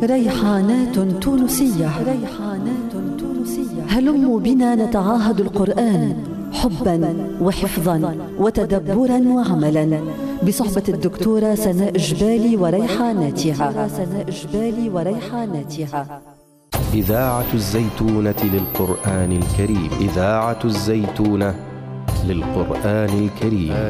ريحانات تونسية. هلموا بنا نتعاهد القرآن حبا وحفظا وتدبرا وعملا بصحبة الدكتورة سناء جبالي وريحاناتها. إذاعة الزيتونة للقرآن الكريم. إذاعة الزيتونة للقرآن الكريم.